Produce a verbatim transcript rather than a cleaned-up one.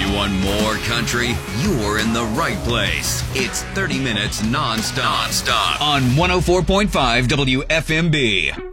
Want more country? You're in the right place. It's thirty minutes non-stop, non-stop on one oh four point five W F M B.